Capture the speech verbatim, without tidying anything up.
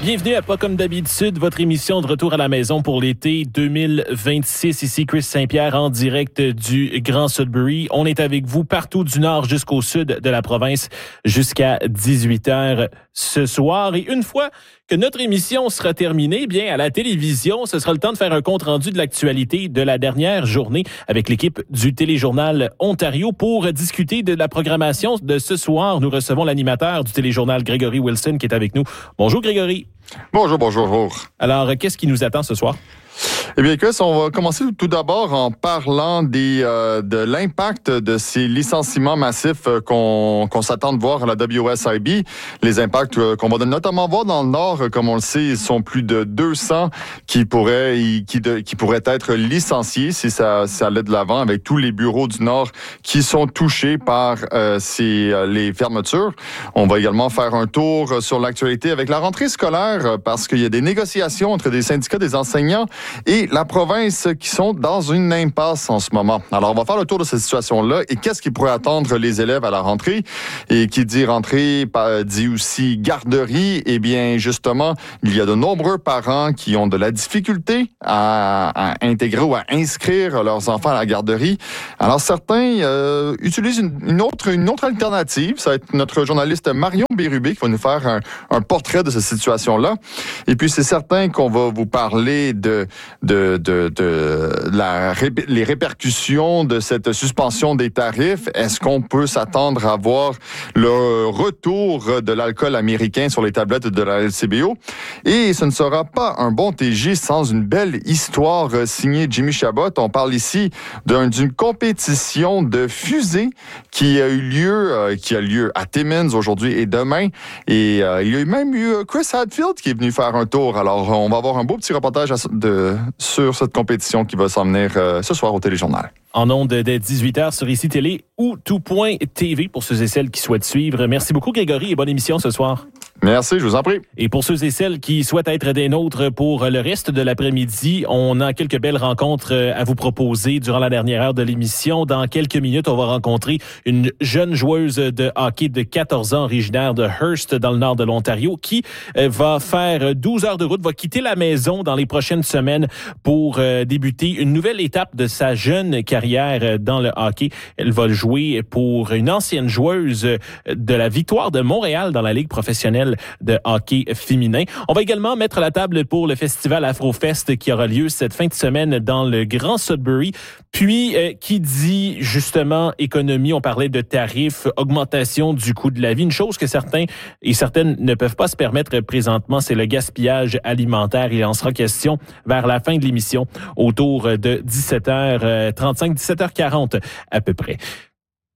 Bienvenue à Pas comme d'habitude, votre émission de retour à la maison pour l'été deux mille vingt-six. Ici Chris Saint-Pierre en direct du Grand Sudbury. On est avec vous partout du nord jusqu'au sud de la province jusqu'à dix-huit heures ce soir. Et une fois que notre émission sera terminée, bien à la télévision, ce sera le temps de faire un compte-rendu de l'actualité de la dernière journée avec l'équipe du Téléjournal Ontario. Pour discuter de la programmation de ce soir, nous recevons l'animateur du Téléjournal, Grégory Wilson, qui est avec nous. Bonjour Grégory. Bonjour, bonjour. Alors, qu'est-ce qui nous attend ce soir? Eh bien, Chris, on va commencer tout d'abord en parlant des, euh, de l'impact de ces licenciements massifs euh, qu'on, qu'on s'attend de voir à la W S I B. Les impacts euh, qu'on va notamment voir dans le Nord, euh, comme on le sait, ils sont plus de deux cents qui pourraient, qui, de, qui pourraient être licenciés si ça, ça allait de l'avant, avec tous les bureaux du Nord qui sont touchés par euh, ces, euh, les fermetures. On va également faire un tour sur l'actualité avec la rentrée scolaire euh, parce qu'il y a des négociations entre des syndicats des enseignants et la province qui sont dans une impasse en ce moment. Alors, on va faire le tour de cette situation-là et qu'est-ce qui pourrait attendre les élèves à la rentrée. Et qui dit rentrée, dit aussi garderie. Eh bien, justement, il y a de nombreux parents qui ont de la difficulté à, à intégrer ou à inscrire leurs enfants à la garderie. Alors, certains euh, utilisent une, une, autre, une autre alternative. Ça va être notre journaliste Marion Bérubé qui va nous faire un, un portrait de cette situation-là. Et puis, c'est certain qu'on va vous parler de de, de, de la, les répercussions de cette suspension des tarifs. Est-ce qu'on peut s'attendre à voir le retour de l'alcool américain sur les tablettes de la L C B O? Et ce ne sera pas un bon T G sans une belle histoire signée Jimmy Chabot. On parle ici d'un, d'une compétition de fusées qui a eu lieu, euh, qui a lieu à Timmins aujourd'hui et demain. Et euh, il y a même eu Chris Hadfield qui est venu faire un tour. Alors, on va avoir un beau petit reportage de sur cette compétition qui va s'en venir euh, ce soir au Téléjournal. En ondes dès dix-huit heures sur Ici Télé ou tout point T V pour ceux et celles qui souhaitent suivre. Merci beaucoup Grégory et bonne émission ce soir. Merci, je vous en prie. Et pour ceux et celles qui souhaitent être des nôtres pour le reste de l'après-midi, on a quelques belles rencontres à vous proposer durant la dernière heure de l'émission. Dans quelques minutes, on va rencontrer une jeune joueuse de hockey de quatorze ans, originaire de Hearst, dans le nord de l'Ontario, qui va faire douze heures de route, va quitter la maison dans les prochaines semaines pour débuter une nouvelle étape de sa jeune carrière dans le hockey. Elle va jouer pour une ancienne joueuse de la Victoire de Montréal dans la Ligue professionnelle de hockey féminin. On va également mettre la table pour le festival Afrofest qui aura lieu cette fin de semaine dans le Grand Sudbury. Puis, euh, qui dit justement économie, on parlait de tarifs, augmentation du coût de la vie. Une chose que certains et certaines ne peuvent pas se permettre présentement, c'est le gaspillage alimentaire. Il en sera question vers la fin de l'émission, autour de dix-sept heures trente-cinq, dix-sept heures quarante à peu près.